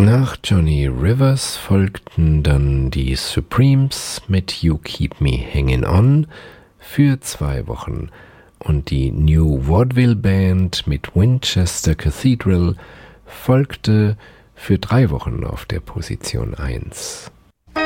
Nach Johnny Rivers folgten dann die Supremes mit You Keep Me Hanging On für 2 Wochen und die New Vaudeville Band mit Winchester Cathedral folgte für 3 Wochen auf der Position 1.